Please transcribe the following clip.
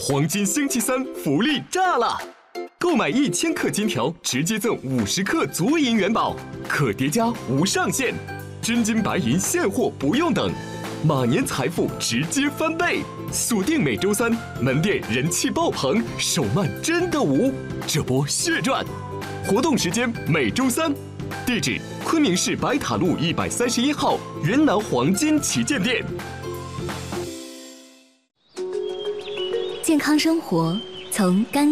黄金星期三福利炸了！购买1000克金条，直接赠50克足银元宝，可叠加无上限，真金白银现货不用等，马年财富直接翻倍！锁定每周三，门店人气爆棚，手慢真的无，这波血赚！活动时间每周三，地址：昆明市白塔路131号元南黄金旗舰店。 健康生活从干